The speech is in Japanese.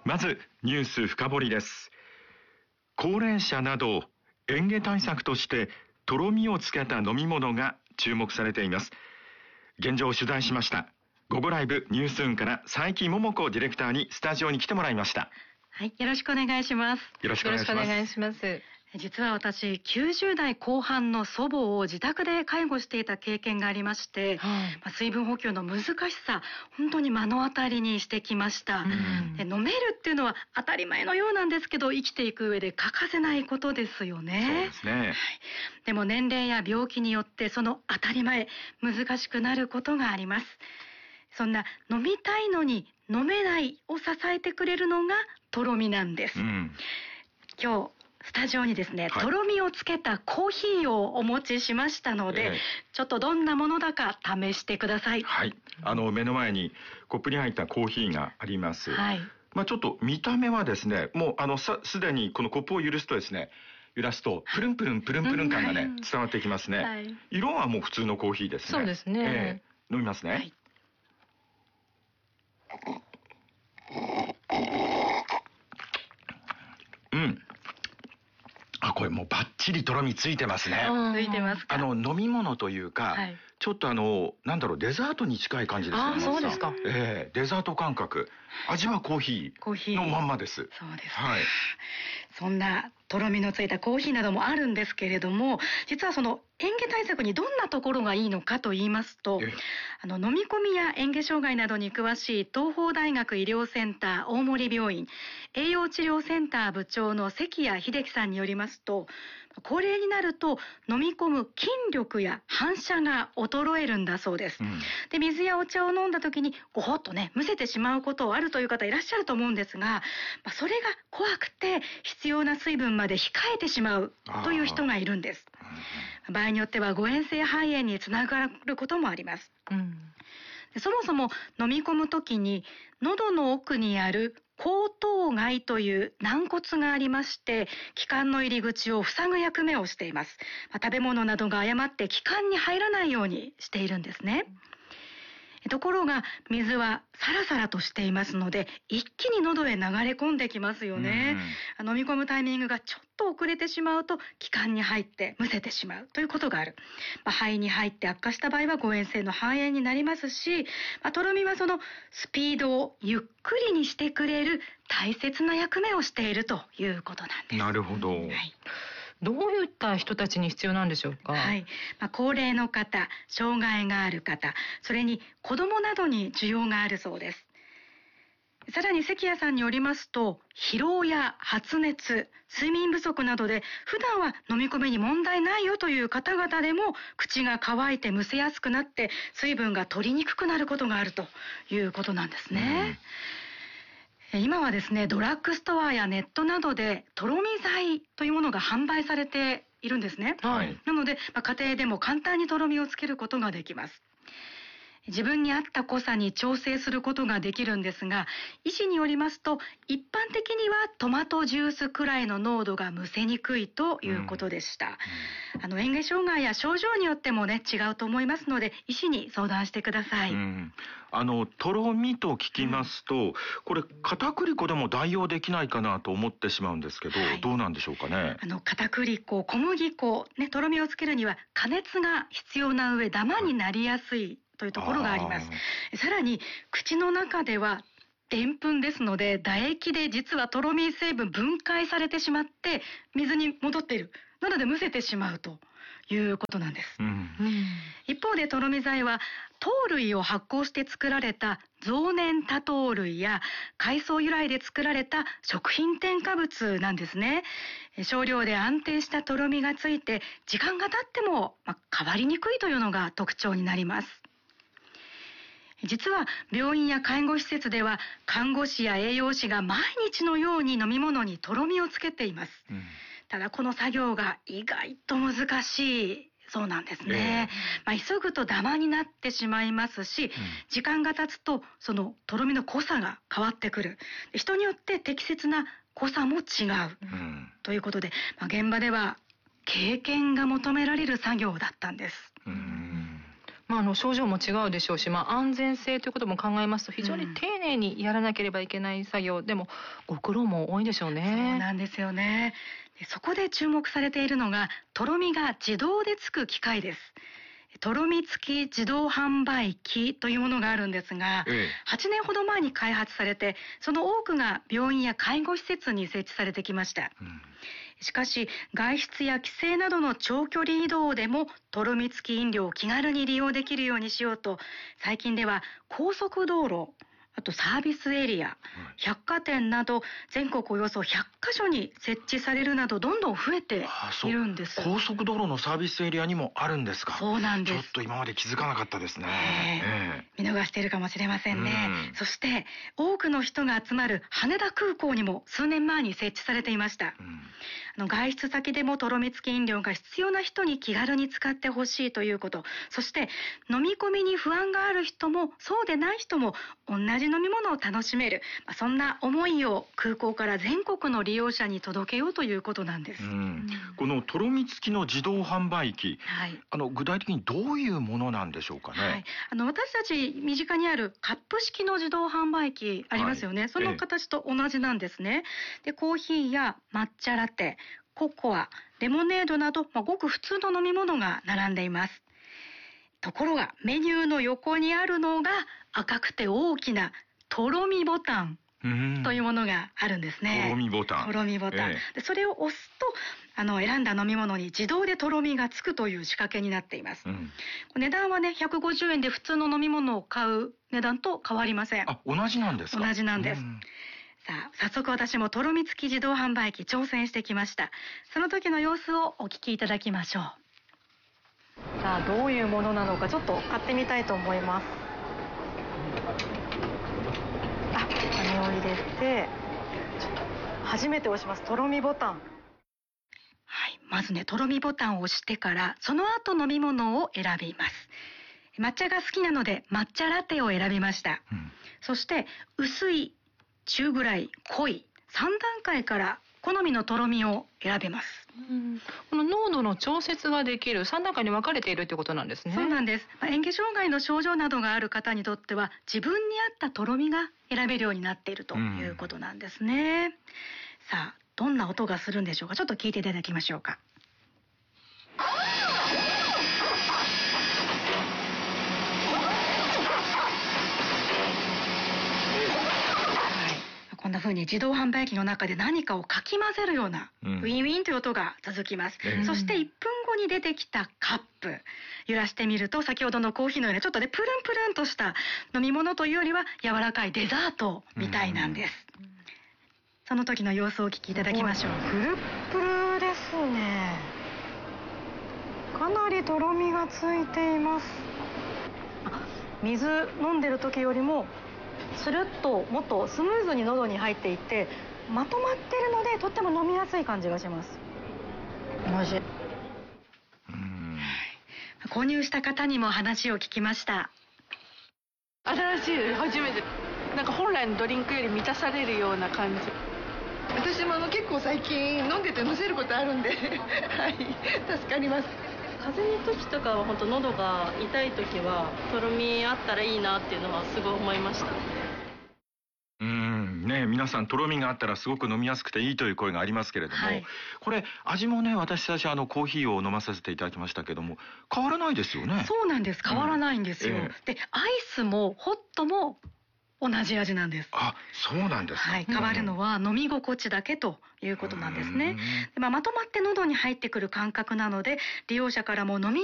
まずニュース深掘りです。高齢者など嚥下対策としてとろみをつけた飲み物が注目されています。現状を取材しました。午後ライブニュースーンから佐伯桃子ディレクターにスタジオに来てもらいました。 はい、よろしくお願いします。 よろしくお願いします。 実は私、90代後半の祖母を自宅で介護していた経験がありまして、水分補給の難しさ、本当に目の当たりにしてきました。で、飲めるっていうのは当たり前のようなんですけど、生きていく上で欠かせないことですよね。 そうですね。はい、 でも年齢や病気によってその当たり前、難しくなることがあります。そんな飲みたいのに飲めないを支えてくれるのがとろみなんです。今日スタジオにですね、とろみをつけたコーヒーをお持ちしましたので、ちょっとどんなものだか試してください。 はい、目の前にコップに入ったコーヒーがあります。はい。ちょっと見た目はですね、もうすでにこのコップを揺らすとですね、プルンプルンプルンプルン感がね、伝わってきますね。はい、色はもう普通のコーヒーですね。 そうですね。 飲みますね。はい。これもうバッチリとろみついてますね。 ついてますか。 飲み物というか、ちょっとデザートに近い感じですね。 そうですか。 デザート感覚。味はコーヒーのまんまです。 そうです。はい。そんなとろみのついたコーヒーなどもあるんですけれども、実はその嚥下対策にどんなところがいいのかと言いますと、飲み込みや嚥下障害などに詳しい東邦大学医療センター大森病院栄養治療センター部長の関谷秀樹さんによりますと、高齢になると飲み込む筋力や反射が衰えるんだそうです。で、水やお茶を飲んだ時にごほっとね、むせてしまうことあるという方いらっしゃると思うんですが、それが怖くて必要な水分まで控えてしまうという人がいるんです。場合によっては誤嚥性肺炎につながることもあります。そもそも飲み込むときに喉の奥にある喉頭蓋という軟骨がありまして、気管の入り口を塞ぐ役目をしています。食べ物などが誤って気管に入らないようにしているんですね。ところが水はサラサラとしていますので、一気に喉へ流れ込んできますよね。飲み込むタイミングがちょっと遅れてしまうと気管に入ってむせてしまうということがある。肺に入って悪化した場合は誤嚥性の肺炎になりますし、とろみはそのスピードをゆっくりにしてくれる大切な役目をしているということなんです。 なるほど。はい。 どういった人たちに必要なんでしょうか。 はい。高齢の方、障害がある方、それに子供などに需要があるそうです。さらに関谷さんによりますと、疲労や発熱、睡眠不足などで普段は飲み込みに問題ないよという方々でも口が乾いてむせやすくなって水分が取りにくくなることがあるということなんですね。今はですね、ドラッグストアやネットなどでとろみ剤というものが販売されているんですね。はい。なので、家庭でも簡単にとろみをつけることができます。自分に合った濃さに調整することができるんですが、医師によりますと、一般的にはトマトジュースくらいの濃度がむせにくいということでした。嚥下障害や症状によってもね、違うと思いますので、医師に相談してください。 とろみと聞きますと、これ片栗粉でも代用できないかなと思ってしまうんですけど、どうなんでしょうかね。 片栗粉、小麦粉、ね、とろみをつけるには加熱が必要な上、ダマになりやすいというところがあります。さらに口の中ではでんぷんですので、唾液で実はとろみ成分分解されてしまって水に戻っている。なのでむせてしまうということなんです。一方でとろみ剤は糖類を発酵して作られた増粘多糖類や海藻由来で作られた食品添加物なんですね。少量で安定したとろみがついて時間が経っても変わりにくいというのが特徴になります。実は病院や介護施設では看護師や栄養士が毎日のように飲み物にとろみをつけています。ただこの作業が意外と難しいそうなんですね。急ぐとダマになってしまいますし、時間が経つとそのとろみの濃さが変わってくる。人によって適切な濃さも違う、ということで、現場では経験が求められる作業だったんです。 症状も違うでしょうし、安全性ということも考えますと非常に丁寧にやらなければいけない作業、でもご苦労も多いでしょうね。 そうなんですよね。でそこで注目されているのがとろみが自動でつく機械です。とろみ付き自動販売機というものがあるんですが、8年ほど前に開発されて、その多くが病院や介護施設に設置されてきました。しかし外出や帰省などの長距離移動でもとろみ付き飲料を気軽に利用できるようにしようと、最近では高速道路、あとサービスエリア、百貨店など全国およそ100カ所に設置されるなどどんどん増えているんです。 高速道路のサービスエリアにもあるんですか？ そうなんです。 ちょっと今まで気づかなかったですね。 見逃しているかもしれませんね。そして多くの人が集まる羽田空港にも数年前に設置されていました。外出先でもとろみ付き飲料が必要な人に気軽に使ってほしいということ、そして飲み込みに不安がある人もそうでない人も同じ飲み物を楽しめる、そんな思いを空港から全国の利用者に届けようということなんです。 このとろみ付きの自動販売機、具体的にどういうものなんでしょうかね？ 私たち身近にあるカップ式の自動販売機ありますよね。その形と同じなんですね。でコーヒーや抹茶ラテ、ココア、レモネードなど、ごく普通の飲み物が並んでいます。ところがメニューの横にあるのが赤くて大きなとろみボタンというものがあるんですね。 とろみボタン。 でそれを押すと選んだ飲み物に自動でとろみがつくという仕掛けになっています。値段はね150円で普通の飲み物を買う値段と変わりません。 同じなんですか？ 同じなんです。さあ早速私もとろみ付き自動販売機挑戦してきました。その時の様子をお聞きいただきましょう。さあどういうものなのかちょっと買ってみたいと思います。金を入れてちょっと初めて押します。とろみボタン。まずねとろみボタンを押してからその後飲み物を選びます。抹茶が好きなので抹茶ラテを選びました。そして薄い、中ぐらい、濃い3段階から好みのとろみを選べます。 この濃度の調節ができる3段階に分かれているということなんですね。 そうなんです。嚥下障害の症状などがある方にとっては自分に合ったとろみが選べるようになっているということなんですね。さあどんな音がするんでしょうか。ちょっと聞いていただきましょうか。こんな風に自動販売機の中で何かをかき混ぜるようなウィンウィンという音が続きます。そして1分後に出てきたカップ、揺らしてみると先ほどのコーヒーのようなちょっとねプルンプルンとした飲み物というよりは柔らかいデザートみたいなんです。その時の様子をお聞きいただきましょう。プルプルですね。かなりとろみがついています。水飲んでる時よりもスルッともっとスムーズに喉に入っていってまとまってるのでとっても飲みやすい感じがします。おいしい。購入した方にも話を聞きました。 新しいです。初めて。なんか本来のドリンクより満たされるような感じ。 私も結構最近飲んでてむせることあるんで助かります。 風邪の時とかは本当喉が痛い時はとろみあったらいいなっていうのはすごい思いました。 皆さんとろみがあったらすごく飲みやすくていいという声がありますけれども、これ味もね私最初コーヒーを飲まさせていただきましたけども変わらないですよね。 そうなんです。変わらないんですよ。でアイスもホットも同じ味なんです。 そうなんですか。 変わるのは飲み心地だけということなんですね。まとまって喉に入ってくる感覚なので利用者からも飲み